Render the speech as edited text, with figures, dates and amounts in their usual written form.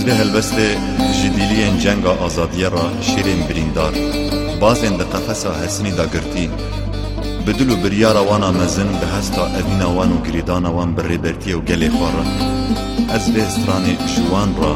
به هلبست جدیلی جنگا آزادیه را شیرین بریندار بازن ده قفصا حسنی دا گرتی بدل و بریارا وانا مزن به هستا اوینا وان و گریدانا وان بر ریبرتی و گلی خوارا از به استران جوان را